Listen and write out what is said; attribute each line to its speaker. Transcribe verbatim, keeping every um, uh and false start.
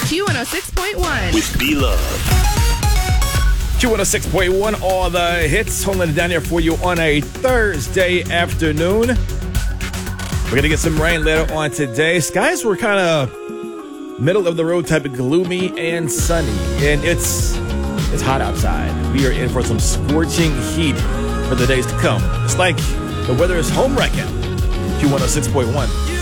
Speaker 1: Q one oh six point one.
Speaker 2: With B-Love.
Speaker 3: Q one oh six point one, all the hits. Holding it down here for you on a Thursday afternoon. We're going to get some rain later on today. Skies were kind of middle of the road type of gloomy and sunny. And it's it's hot outside. We are in for some scorching heat for the days to come. It's like the weather is home wrecking. Q one oh six point one.